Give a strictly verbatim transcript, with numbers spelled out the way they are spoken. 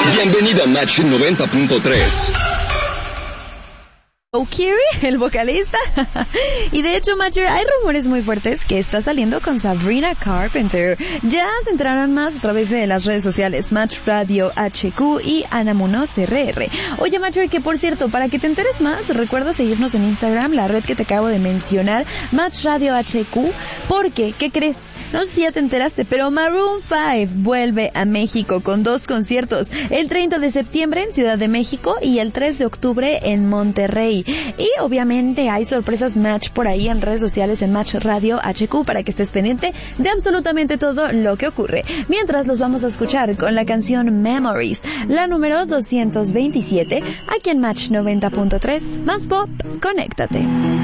Bienvenida a Match noventa punto tres. O'Keefe, el vocalista. Y de hecho, Matcher, hay rumores muy fuertes que está saliendo con Sabrina Carpenter. Ya se enterarán más a través de las redes sociales Match Radio H Q y Ana Munoz R R. Oye, Matcher, que por cierto, para que te enteres más, recuerda seguirnos en Instagram, la red que te acabo de mencionar, Match Radio H Q, porque, ¿qué crees? No sé si ya te enteraste, pero Maroon cinco vuelve a México con dos conciertos, el treinta de septiembre en Ciudad de México y el tres de octubre en Monterrey. Y obviamente hay sorpresas Match por ahí en redes sociales en Match Radio H Q para que estés pendiente de absolutamente todo lo que ocurre. Mientras los vamos a escuchar con la canción Memories, la número doscientos veintisiete, aquí en Match noventa punto tres, más pop, conéctate.